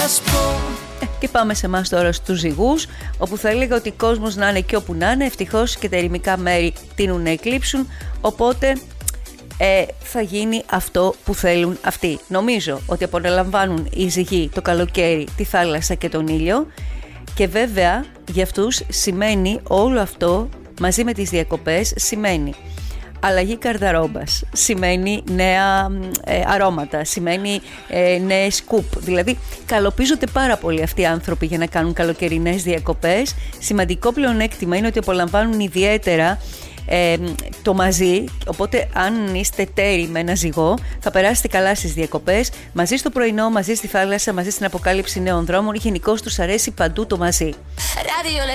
σας πω. Και πάμε σε εμάς τώρα στους ζυγούς, όπου θα έλεγα ότι ο κόσμος να είναι και όπου να είναι, ευτυχώς και τα ερημικά μέρη τείνουν να εκλείψουν, οπότε θα γίνει αυτό που θέλουν αυτοί. Νομίζω ότι απολαμβάνουν οι ζυγοί το καλοκαίρι, τη θάλασσα και τον ήλιο, και βέβαια για αυτούς σημαίνει όλο αυτό μαζί με τις διακοπές, σημαίνει αλλαγή καρδαρόμπας, σημαίνει νέα αρώματα, σημαίνει νέες σκουπ. Δηλαδή καλοπίζονται πάρα πολύ αυτοί οι άνθρωποι για να κάνουν καλοκαιρινές διακοπές. Σημαντικό πλεονέκτημα είναι ότι απολαμβάνουν ιδιαίτερα το μαζί, οπότε αν είστε τέρι με ένα ζυγό θα περάσετε καλά στις διακοπές, μαζί στο πρωινό, μαζί στη θάλασσα, μαζί στην αποκάλυψη νέων δρόμων. Γενικώς τους αρέσει παντού το μαζί.